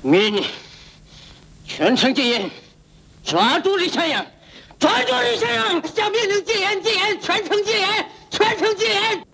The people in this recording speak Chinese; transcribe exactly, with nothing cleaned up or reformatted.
命令全城戒严，抓住李向阳，抓住李向阳！下命令戒严，戒严，全城戒严，全城戒严！